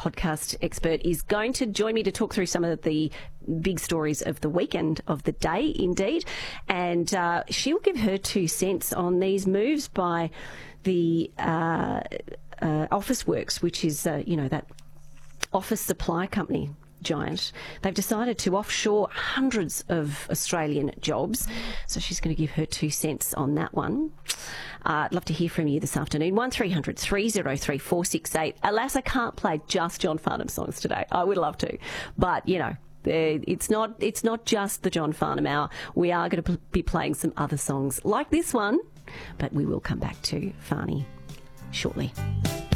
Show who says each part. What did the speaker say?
Speaker 1: podcast expert, is going to join me to talk through some of the big stories of the weekend, of the day, indeed. And she'll give her 2 cents on these moves by the Officeworks, which is, that office supply company giant. They've decided to offshore hundreds of Australian jobs. So she's going to give her 2 cents on that one. I'd love to hear from you this afternoon. 1300 303 468. Alas, I can't play just John Farnham songs today. I would love to. But, it's not just the John Farnham Hour. We are going to be playing some other songs like this one. But we will come back to Farney shortly.